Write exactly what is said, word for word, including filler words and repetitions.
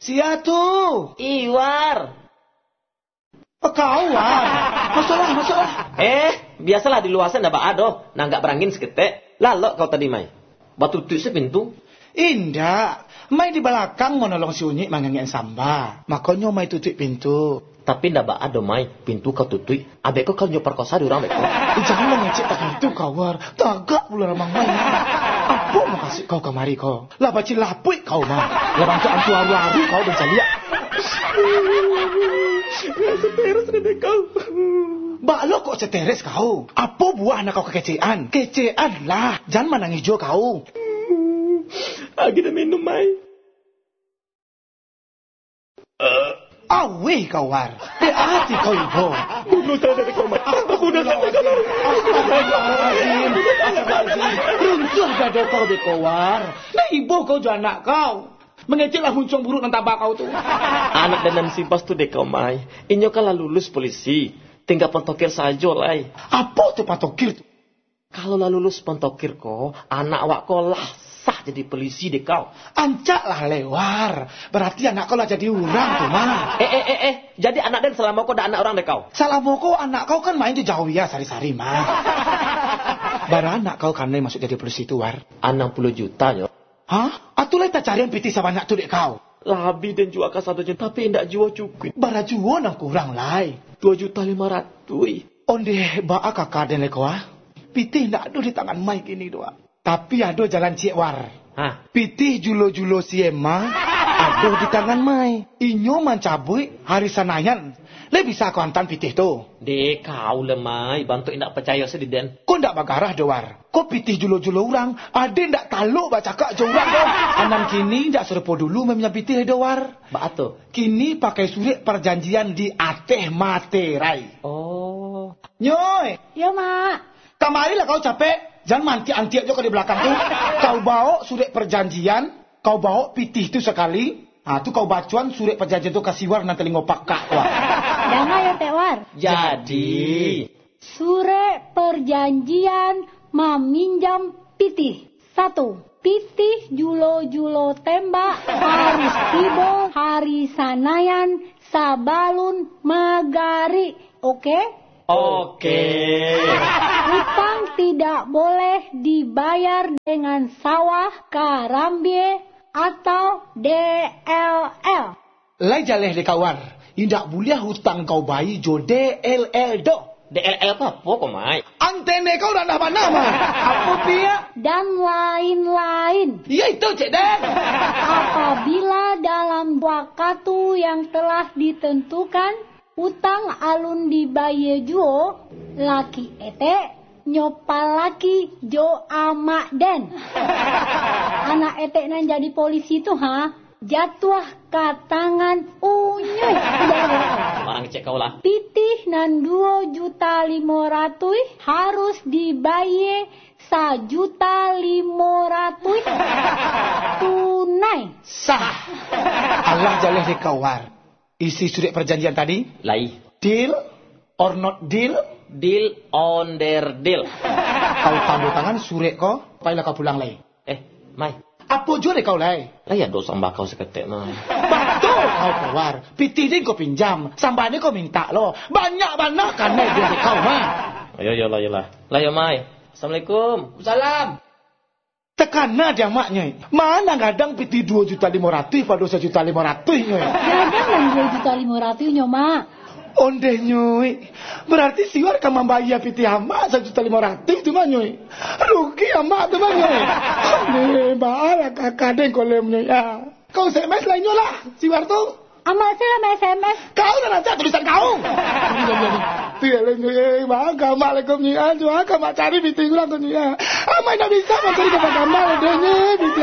Sia tu. Iwar. Oh, kau War. Masalah, masalah. Eh, biasalah di luar sana ndak ada, nah enggak berangin seketek. Lalok kau tadi mai. Batu tutup sepintu. Indah. Mai di belakang mau nolong si Unyik mangangin samba. Makanya mai tutup pintu. Tapi ndak ada mai, pintu kau tutup. Abek kau kau nyoperkosa di orang beko. Eh, jangan ngecek tak itu kau War. Tagak pula ramang mai. Apa mau kasih kau kemari kau? Lah baci lapuk kau mah. Lah bangsa antu aru-aru kau dan lihat. Seteres deh kau. Balok kok seteres kau. Apa buah anak kau kekecean? Kecean lah. Jangan manang hijau kau. Lagi dah minum mai. Uh. Awe kau War. Hati kau ibu. Bunuh saya dari kau mai. Bunuh saya dari kau. Runtuh gado kau beko War. Nah ibu kau jo anak kau. Mengeceklah huncung buruk dan tabak kau tu. Anak dan simpas tu dek kau mai. Inyo kalah lulus polisi. Tinggal pentokir saja lah. Apa tu pentokir tu? Kalau lah lulus pentokir kau, anak awak kau lah sah jadi polisi dek kau. Ancak lah lewar. Berarti anak kau lah jadi orang tu mah. Eh eh eh eh. Jadi anak dan selama kau dah anak orang dek kau. Selama kau anak kau kan main di jauh ya sari-sari mah. Bara anak kau kan masuk jadi polisi tu War. enam puluh juta yo. Hah? Atulah tak cari yang piti sebanyak tu dek kau. Labi dan jual ke satu juta, tapi tidak jual cukup. Bara jual nak kurang lai. Dua juta lima ratus. Onde baa kakak dan leko ah. Piti tidak ada di tangan mai kini doa. Tapi ada jalan cik War. Hah? Piti julo-julo siema ada di tangan mai. Inyo mencabui hari sanayan. Le bisa kau antan pitih tu. Dek kau lemai, bantu indak percaya sediden. Kau ndak bagarah doar. Kau pitih julo-julo orang, ada ndak taluk baca kak jorang kau. Anan kini ndak serupa dulu memnya pitih doar. Ba tu. Kini pakai surat perjanjian di ateh materai. Oh. Nyoy. Ya, Mak. Kamarilah kau capek. Jangan manti-anti aja kau di belakang tu. Kau bawa surat perjanjian, kau bawa pitih tu sekali. Ah tu kau bacuan surat perjanjian tu kasih War nanti ngopak kak War. Jangan ya Teh War. Jadi surat perjanjian meminjam pitih. Satu, pitih julo-julo tembak harus tiba hari sanayan sabalun magari. Oke? Oke. Hutang tidak boleh dibayar dengan sawah, karambie, atau D L L. Lai jaleh de kawar. Indak boleh hutang kau bayi jo D L L do. D L L apa apa kau mai? Antene kau dah mana mah? Apa pia? Dan lain-lain. Ya itu cik Den. Apabila dalam waktu yang telah ditentukan hutang alun dibayar juo, laki ete nyopal laki jo amak den. Anak etek nan jadi polisi tu ha, jatuh ke tangan Unyuy. Orang cek kau lah. Pitih nan dua juta lima ratus harus dibayar sajuta lima ratus tunai. Sah. Allah jaleh de kawar. Isi surat perjanjian tadi? Lai. Deal or not deal? Deal on their deal. Kau tanda tangan surat kau, payahlah kau pulang lai. Eh, mai. Apa jua kau lai? Lah ya dosa bakau seketek mai. Betul kau keluar. Pitih ni kau pinjam, sambal ni kau minta lo. Banyak-banyak kan ni dia kau mah. Ayo yo lah yo lah. Lah ya mai. Assalamualaikum. Salam. Tekana dia maknya. Mana kadang pitih dua juta lima ratus pada satu juta lima ratus nyoy. Kadang yang dua juta lima ratus nyo mak. Onde nyoy. Berarti siwar ka membayar pitih amak satu juta lima ratus tu mah nyoy. Rugi amak tu mah nyoy. Onde baala kakak den kolem nyoy. Ya. Kau S M S lainnya lah siwar tu. Amak saya S M S. Kau dah nanti tulisan kau. Tiada nyoy. Mak Assalamualaikum nyoy. Aduh, kau mak cari pitih kurang tu nyoy. Amak dah bisa mak cari kepada kamal deh nyoy.